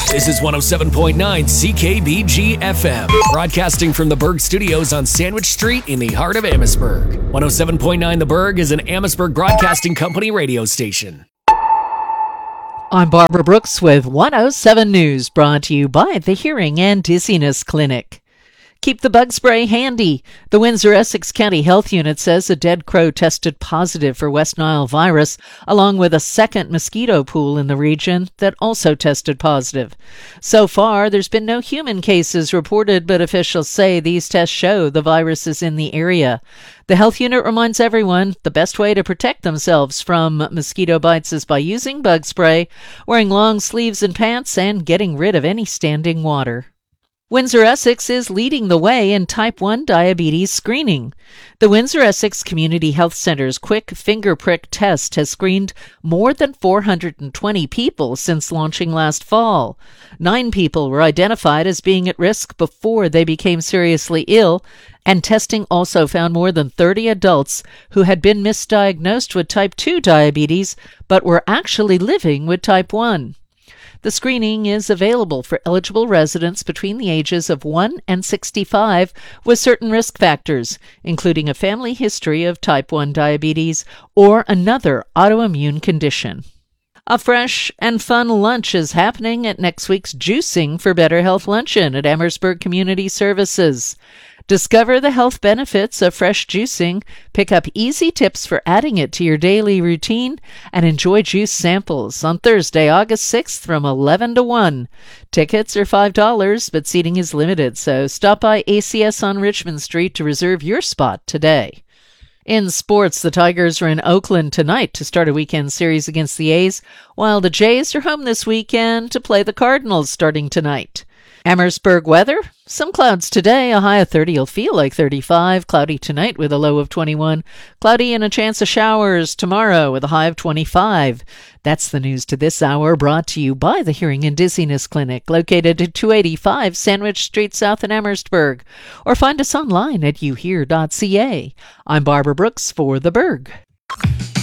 This is 107.9 CKBG FM, broadcasting from the Berg Studios on Sandwich Street in the heart of Amherstburg. 107.9 The Berg is an Amherstburg Broadcasting Company radio station. I'm Barbara Brooks with 107 News, brought to you by the Hearing and Dizziness Clinic. Keep the bug spray handy. The Windsor-Essex County Health Unit says a dead crow tested positive for West Nile virus, along with a second mosquito pool in the region that also tested positive. So far, there's been no human cases reported, but officials say these tests show the virus is in the area. The health unit reminds everyone the best way to protect themselves from mosquito bites is by using bug spray, wearing long sleeves and pants, and getting rid of any standing water. Windsor-Essex is leading the way in type 1 diabetes screening. The Windsor-Essex Community Health Center's quick finger prick test has screened more than 420 people since launching last fall. 9 people were identified as being at risk before they became seriously ill, and testing also found more than 30 adults who had been misdiagnosed with type 2 diabetes but were actually living with type 1. The screening is available for eligible residents between the ages of 1 and 65 with certain risk factors, including a family history of type 1 diabetes or another autoimmune condition. A fresh and fun lunch is happening at next week's Juicing for Better Health Luncheon at Amherstburg Community Services. Discover the health benefits of fresh juicing, pick up easy tips for adding it to your daily routine, and enjoy juice samples on Thursday, August 6th from 11 to 1. Tickets are $5, but seating is limited, so stop by ACS on Richmond Street to reserve your spot today. In sports, the Tigers are in Oakland tonight to start a weekend series against the A's, while the Jays are home this weekend to play the Cardinals starting tonight. Amherstburg weather, some clouds today, a high of 30 will feel like 35, cloudy tonight with a low of 21, cloudy and a chance of showers tomorrow with a high of 25. That's the news to this hour, brought to you by the Hearing and Dizziness Clinic, located at 285 Sandwich Street South in Amherstburg, or find us online at youhear.ca. I'm Barbara Brooks for The Berg.